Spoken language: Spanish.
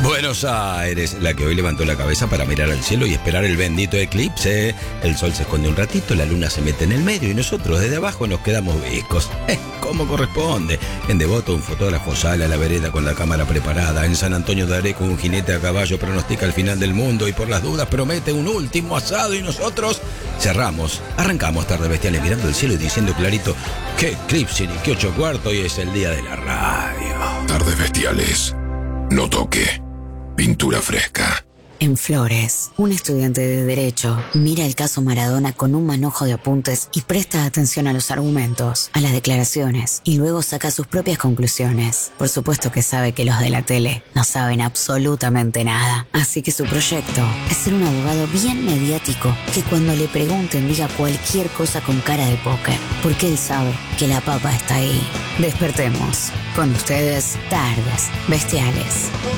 Buenos Aires, la que hoy levantó la cabeza para mirar al cielo y esperar el bendito eclipse. El sol se esconde un ratito, la luna se mete en el medio y nosotros desde abajo nos quedamos viscos. Como corresponde. En Devoto un fotógrafo sale a la vereda con la cámara preparada. En San Antonio de Areco un jinete a caballo pronostica el final del mundo y por las dudas promete un último asado y nosotros cerramos. Arrancamos Tardes Bestiales mirando el cielo y diciendo clarito: ¡qué eclipse ni qué 8:15! Hoy es el día de la radio. Tardes Bestiales. No toque. Pintura fresca. En Flores, un estudiante de Derecho mira el caso Maradona con un manojo de apuntes y presta atención a los argumentos, a las declaraciones y luego saca sus propias conclusiones. Por supuesto que sabe que los de la tele no saben absolutamente nada, así que su proyecto es ser un abogado bien mediático que cuando le pregunten diga cualquier cosa con cara de póker, porque él sabe que la papa está ahí. Despertemos. Con ustedes, Tardes Bestiales.